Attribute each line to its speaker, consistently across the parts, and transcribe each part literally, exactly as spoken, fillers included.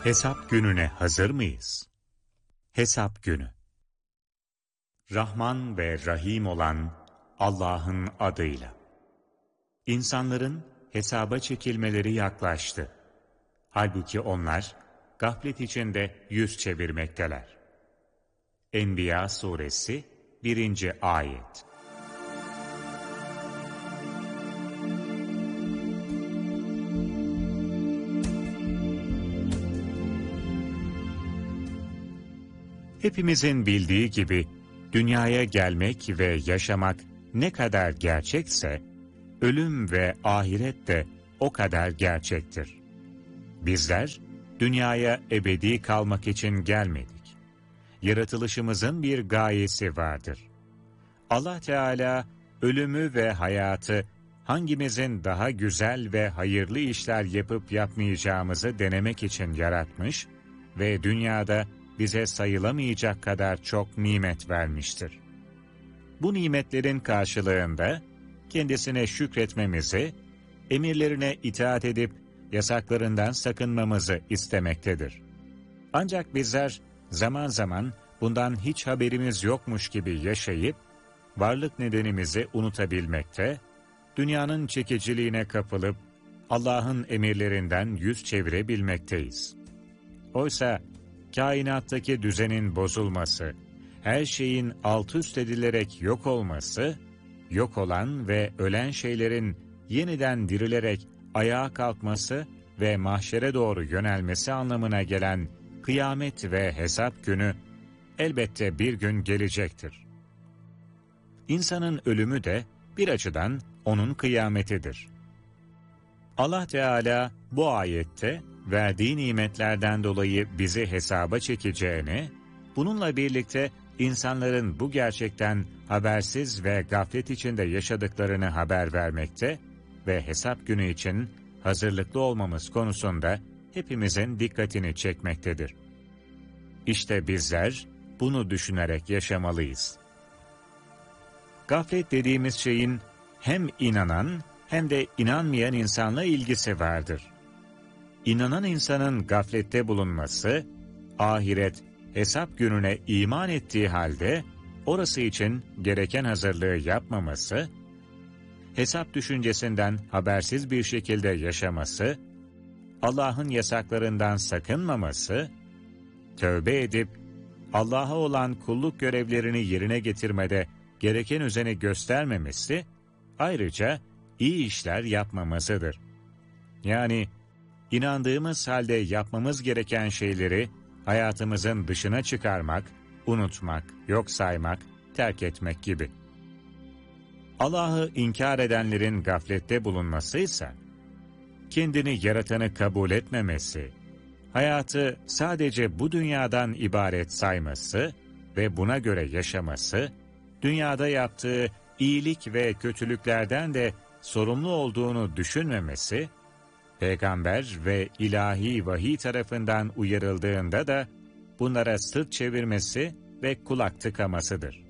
Speaker 1: Hesap gününe hazır mıyız? Hesap günü. Rahman ve Rahim olan Allah'ın adıyla. İnsanların hesaba çekilmeleri yaklaştı. Halbuki onlar gaflet içinde yüz çevirmekteler. Enbiya suresi birinci ayet. Hepimizin bildiği gibi dünyaya gelmek ve yaşamak ne kadar gerçekse, ölüm ve ahiret de o kadar gerçektir. Bizler dünyaya ebedi kalmak için gelmedik. Yaratılışımızın bir gayesi vardır. Allah Teala ölümü ve hayatı hangimizin daha güzel ve hayırlı işler yapıp yapmayacağımızı denemek için yaratmış ve dünyada bize sayılamayacak kadar çok nimet vermiştir. Bu nimetlerin karşılığında kendisine şükretmemizi, emirlerine itaat edip yasaklarından sakınmamızı istemektedir. Ancak bizler zaman zaman bundan hiç haberimiz yokmuş gibi yaşayıp, varlık nedenimizi unutabilmekte, dünyanın çekiciliğine kapılıp Allah'ın emirlerinden yüz çevirebilmekteyiz. Oysa kainattaki düzenin bozulması, her şeyin alt üst edilerek yok olması, yok olan ve ölen şeylerin yeniden dirilerek ayağa kalkması ve mahşere doğru yönelmesi anlamına gelen kıyamet ve hesap günü elbette bir gün gelecektir. İnsanın ölümü de bir açıdan onun kıyametidir. Allah Teala bu ayette verdiği nimetlerden dolayı bizi hesaba çekeceğini, bununla birlikte insanların bu gerçekten habersiz ve gaflet içinde yaşadıklarını haber vermekte ve hesap günü için hazırlıklı olmamız konusunda hepimizin dikkatini çekmektedir. İşte bizler bunu düşünerek yaşamalıyız. Gaflet dediğimiz şeyin hem inanan hem de inanmayan insanla ilgisi vardır. İnanan insanın gaflette bulunması, ahiret, hesap gününe iman ettiği halde orası için gereken hazırlığı yapmaması, hesap düşüncesinden habersiz bir şekilde yaşaması, Allah'ın yasaklarından sakınmaması, tövbe edip Allah'a olan kulluk görevlerini yerine getirmede gereken özeni göstermemesi, ayrıca iyi işler yapmamasıdır. Yani İnandığımız halde yapmamız gereken şeyleri hayatımızın dışına çıkarmak, unutmak, yok saymak, terk etmek gibi. Allah'ı inkar edenlerin gaflette bulunması ise, kendini yaratanı kabul etmemesi, hayatı sadece bu dünyadan ibaret sayması ve buna göre yaşaması, dünyada yaptığı iyilik ve kötülüklerden de sorumlu olduğunu düşünmemesi, Peygamber ve ilahi vahiy tarafından uyarıldığında da bunlara sırt çevirmesi ve kulak tıkamasıdır.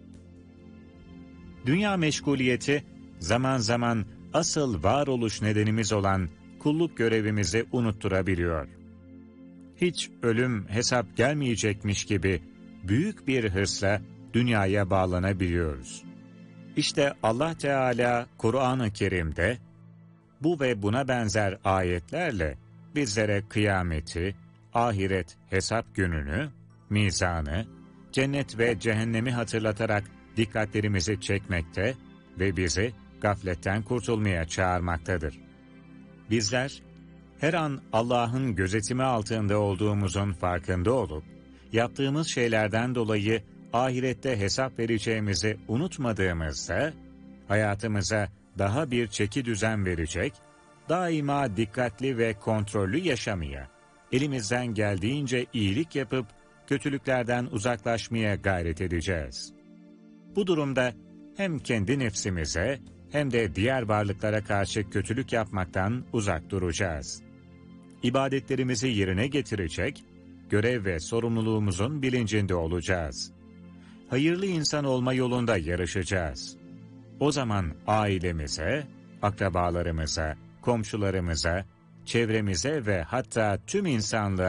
Speaker 1: Dünya meşguliyeti zaman zaman asıl varoluş nedenimiz olan kulluk görevimizi unutturabiliyor. Hiç ölüm hesap gelmeyecekmiş gibi büyük bir hırsla dünyaya bağlanabiliyoruz. İşte Allah Teala Kur'an-ı Kerim'de bu ve buna benzer ayetlerle bizlere kıyameti, ahiret hesap gününü, mizanı, cennet ve cehennemi hatırlatarak dikkatlerimizi çekmekte ve bizi gafletten kurtulmaya çağırmaktadır. Bizler her an Allah'ın gözetimi altında olduğumuzun farkında olup, yaptığımız şeylerden dolayı ahirette hesap vereceğimizi unutmadığımızda, hayatımıza daha bir çeki düzen verecek, daima dikkatli ve kontrollü yaşamaya, elimizden geldiğince iyilik yapıp kötülüklerden uzaklaşmaya gayret edeceğiz. Bu durumda hem kendi nefsimize hem de diğer varlıklara karşı kötülük yapmaktan uzak duracağız. İbadetlerimizi yerine getirecek, görev ve sorumluluğumuzun bilincinde olacağız. Hayırlı insan olma yolunda yarışacağız. O zaman ailemize, akrabalarımıza, komşularımıza, çevremize ve hatta tüm insanlığa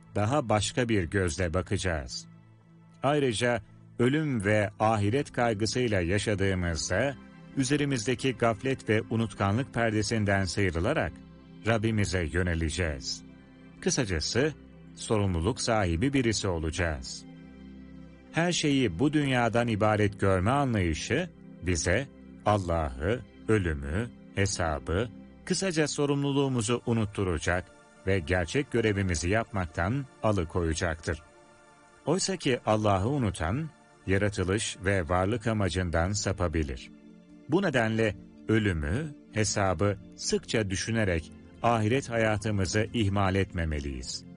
Speaker 1: daha başka bir gözle bakacağız. Ayrıca ölüm ve ahiret kaygısıyla yaşadığımızda, üzerimizdeki gaflet ve unutkanlık perdesinden sıyrılarak Rabbimize yöneleceğiz. Kısacası, sorumluluk sahibi birisi olacağız. Her şeyi bu dünyadan ibaret görme anlayışı, bize Allah'ı, ölümü, hesabı, kısaca sorumluluğumuzu unutturacak ve gerçek görevimizi yapmaktan alıkoyacaktır. Oysa ki Allah'ı unutan, yaratılış ve varlık amacından sapabilir. Bu nedenle ölümü, hesabı sıkça düşünerek ahiret hayatımızı ihmal etmemeliyiz.